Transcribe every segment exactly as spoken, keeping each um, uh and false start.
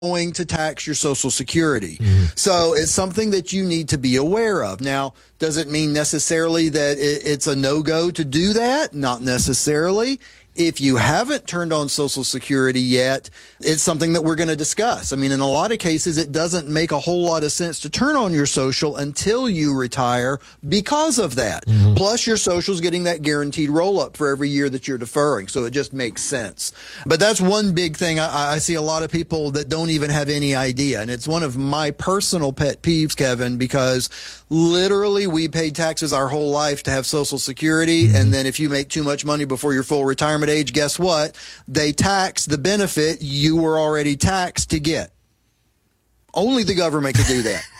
going to tax your Social Security. Mm-hmm. So it's something that you need to be aware of. Now, does it mean necessarily that it, it's a no-go to do that? Not necessarily. If you haven't turned on Social Security yet, it's something that we're going to discuss. I mean, in a lot of cases, it doesn't make a whole lot of sense to turn on your Social until you retire because of that. Mm-hmm. Plus, your Social's getting that guaranteed roll-up for every year that you're deferring, so it just makes sense. But that's one big thing. I, I see a lot of people that don't even have any idea, and it's one of my personal pet peeves, Kevin, because literally we paid taxes our whole life to have Social Security, mm-hmm. and then if you make too much money before your full retirement age, guess what? They tax the benefit you were already taxed to get. Only the government could do that.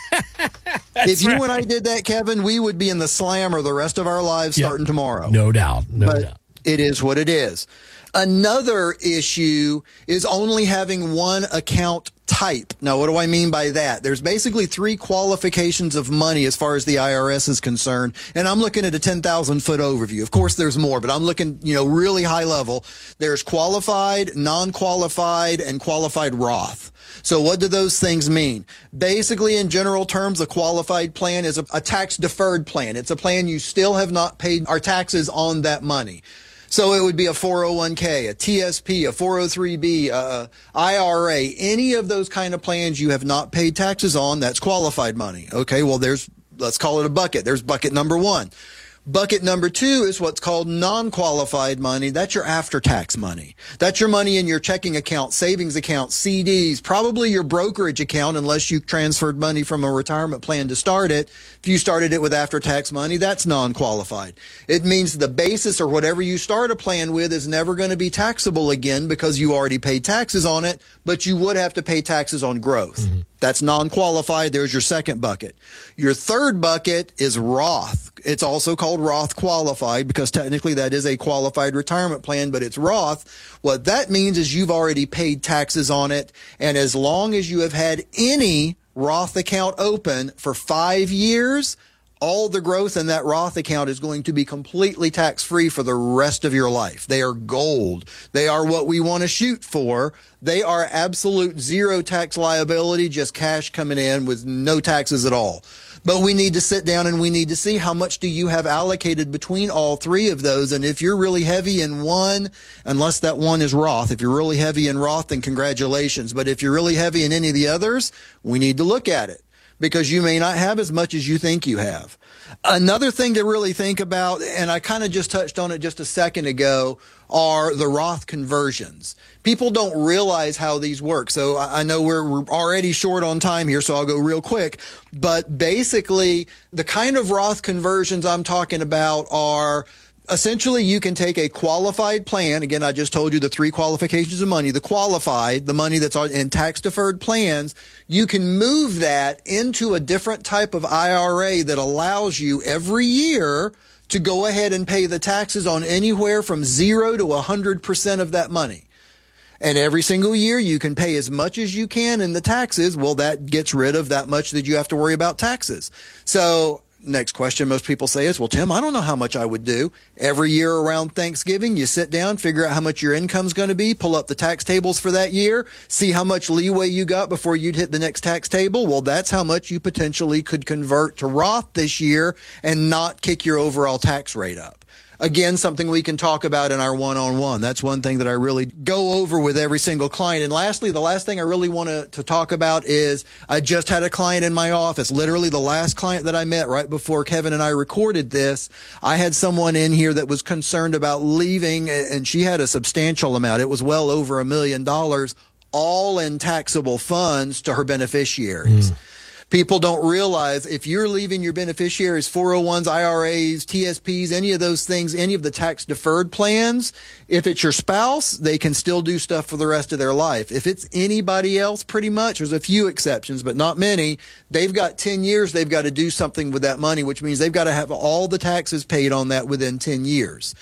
If you right. and I did that, Kevin, we would be in the slammer the rest of our lives yep. starting tomorrow. No doubt. No but doubt. It is what it is. Another issue is only having one account type. Now, what do I mean by that? There's basically three qualifications of money as far as the I R S is concerned, and I'm looking at a ten thousand foot overview. Of course, there's more, but I'm looking, you know, really high level. There's qualified, non-qualified, and qualified Roth. So what do those things mean? Basically, in general terms, a qualified plan is a, a tax-deferred plan. It's a plan you still have not paid our taxes on that money. So it would be a four oh one k, a T S P, a four oh three b, a I R A, any of those kind of plans you have not paid taxes on, that's qualified money. Okay, well, there's, let's call it a bucket. There's bucket number one. Bucket number two is what's called non-qualified money. That's your after-tax money. That's your money in your checking account, savings account, C Ds, probably your brokerage account, unless you transferred money from a retirement plan to start it. If you started it with after-tax money, that's non-qualified. It means the basis or whatever you start a plan with is never going to be taxable again because you already paid taxes on it, but you would have to pay taxes on growth. Mm-hmm. That's non-qualified. There's your second bucket. Your third bucket is Roth. It's also called Roth qualified because technically that is a qualified retirement plan, but it's Roth. What that means is you've already paid taxes on it, and as long as you have had any Roth account open for five years, all the growth in that Roth account is going to be completely tax-free for the rest of your life. They are gold. They are what we want to shoot for. They are absolute zero tax liability, just cash coming in with no taxes at all. But we need to sit down and we need to see how much do you have allocated between all three of those. And if you're really heavy in one, unless that one is Roth, if you're really heavy in Roth, then congratulations. But if you're really heavy in any of the others, we need to look at it, because you may not have as much as you think you have. Another thing to really think about, and I kind of just touched on it just a second ago, are the Roth conversions. People don't realize how these work. So I know we're, we're already short on time here, so I'll go real quick. But basically, the kind of Roth conversions I'm talking about are essentially, you can take a qualified plan. Again, I just told you the three qualifications of money. The qualified, the money that's in tax-deferred plans, you can move that into a different type of I R A that allows you every year to go ahead and pay the taxes on anywhere from zero to one hundred percent of that money. And every single year, you can pay as much as you can in the taxes. Well, that gets rid of that much that you have to worry about taxes. So next question most people say is, well, Tim, I don't know how much I would do. Every year around Thanksgiving, you sit down, figure out how much your income's going to be, pull up the tax tables for that year, see how much leeway you got before you'd hit the next tax table. Well, that's how much you potentially could convert to Roth this year and not kick your overall tax rate up. Again, something we can talk about in our one-on-one. That's one thing that I really go over with every single client. And lastly, the last thing I really want to, to talk about is I just had a client in my office. Literally the last client that I met right before Kevin and I recorded this, I had someone in here that was concerned about leaving, and she had a substantial amount. It was well over a million dollars, all in taxable funds to her beneficiaries. Mm. People don't realize if you're leaving your beneficiaries four oh ones, I R As, T S Ps, any of those things, any of the tax deferred plans, if it's your spouse, they can still do stuff for the rest of their life. If it's anybody else, pretty much, there's a few exceptions, but not many, they've got ten years, they've got to do something with that money, which means they've got to have all the taxes paid on that within ten years.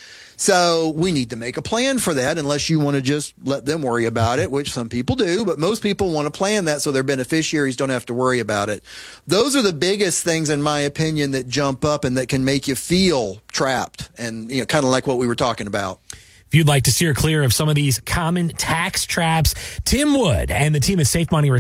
So we need to make a plan for that, unless you want to just let them worry about it, which some people do, but most people want to plan that so their beneficiaries don't have to worry about it. Those are the biggest things, in my opinion, that jump up and that can make you feel trapped and, you know, kind of like what we were talking about. If you'd like to steer clear of some of these common tax traps, Tim Wood and the team at Safe Money